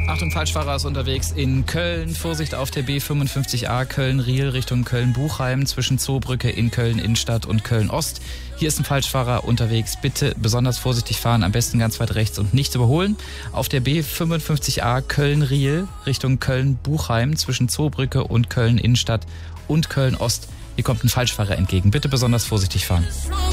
Achtung, Falschfahrer ist unterwegs in Köln. Vorsicht auf der B55A Köln-Riel Richtung Köln-Buchheim zwischen Zoobrücke in Köln-Innenstadt und Köln-Ost. Hier ist ein Falschfahrer unterwegs. Bitte besonders vorsichtig fahren, am besten ganz weit rechts und nicht überholen. Auf der B55A Köln-Riel Richtung Köln-Buchheim zwischen Zoobrücke und Köln-Innenstadt und Köln-Ost. Hier kommt ein Falschfahrer entgegen. Bitte besonders vorsichtig fahren.